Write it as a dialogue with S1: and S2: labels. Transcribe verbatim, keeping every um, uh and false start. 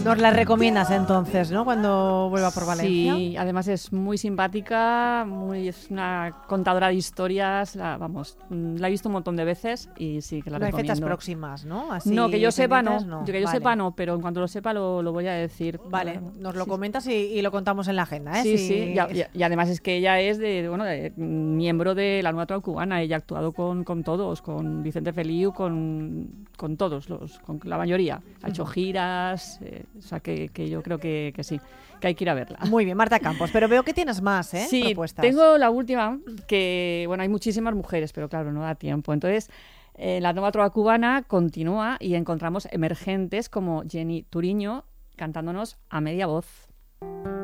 S1: Nos la recomiendas entonces, ¿no? Cuando vuelva por Valencia.
S2: Sí, además es muy simpática, muy, es una contadora de historias, la, vamos, la he visto un montón de veces y sí que la
S1: no
S2: recomiendo.
S1: Hay fechas próximas, ¿no? Así
S2: no, que yo sepa no,
S1: no.
S2: Yo que yo
S1: vale.
S2: sepa no, pero en cuanto lo sepa lo, lo voy a decir.
S1: Vale, nos lo
S2: sí,
S1: comentas y, y lo contamos en la agenda, ¿eh?
S2: Sí,
S1: sí,
S2: sí, y, y, y además es que ella es de, bueno, de, miembro de la Nueva Trova Cubana, ella ha actuado con, con todos, con Vicente Feliu, con, con todos, los, con la mayoría, ha hecho giras, eh, o sea que, que yo creo que, que sí, que hay que ir a verla.
S1: Muy bien, Marta Campos, pero veo que tienes más, ¿eh?
S2: Sí,
S1: propuestas.
S2: Tengo la última, que bueno, hay muchísimas mujeres, pero claro, no da tiempo, entonces eh, la Nueva Trova Cubana continúa y encontramos emergentes como Jenny Turiño cantándonos a media voz.